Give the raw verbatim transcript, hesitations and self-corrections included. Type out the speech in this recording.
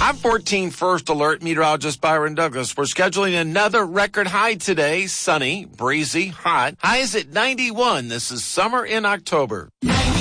I'm fourteen First Alert meteorologist Byron Douglas. We're scheduling another record high today. Sunny, breezy, hot. High is at ninety-one. This is summer in October.